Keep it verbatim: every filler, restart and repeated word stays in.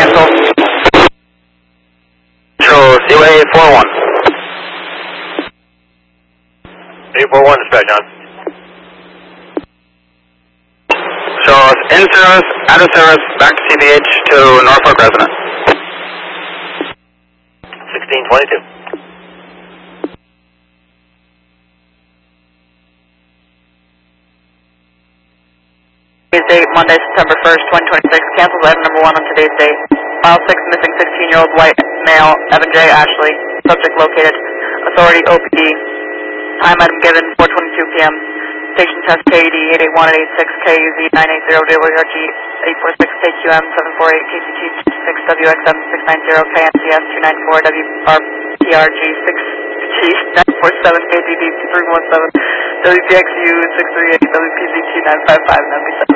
cancel. Control, Seaway four one. eight four one, dispatch on. So in service, out of service, back to C B H to Norfolk resident. sixteen twenty-two. Date, Monday, September first, twenty twenty-six. Cancels item number one on today's date. File six, missing sixteen-year-old white male, Evan J. Ashley. Subject located. Authority O P D. Time item given, four twenty-two p m Station test K E D eight eight one eight six, K U Z nine eight zero, W R G eight four six, K Q M seven four eight, K C T six, W X M six nine zero, K N C S two nine four, W R P R G six G nine four seven, K G D three one seven, W P X U six three eight, W P Z T nine five five, and M B seven.